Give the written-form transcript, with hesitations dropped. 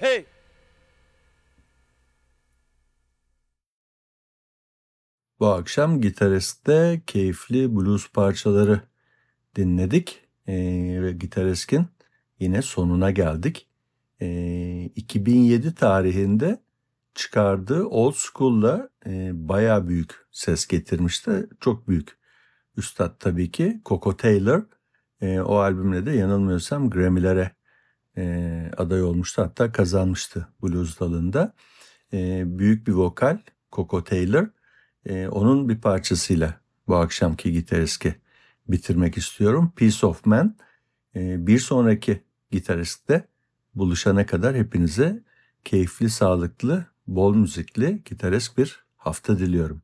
Hey! Bu akşam Gitarist'te keyifli blues parçaları dinledik. Ve Gitarist'in yine sonuna geldik. 2007 tarihinde çıkardığı Old School'la bayağı büyük ses getirmişti. Çok büyük üstad tabii ki. Coco Taylor. O albümle de yanılmıyorsam Grammy'lere aday olmuştu. Hatta kazanmıştı blues dalında. Büyük bir vokal Coco Taylor. Onun bir parçasıyla bu akşamki Gitarist'i bitirmek istiyorum. Piece of Man. Bir sonraki Gitarist'te buluşana kadar hepinize keyifli, sağlıklı, bol müzikli gitarist bir hafta diliyorum.